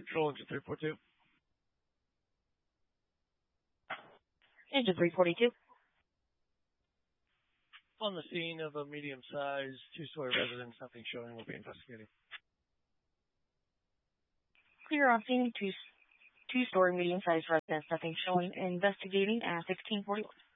Control engine 342. Engine 342. On the scene of a medium-sized two-story residence, nothing showing. We'll be investigating. Clear on scene, two-story medium-sized residence, nothing showing. Investigating at 1641.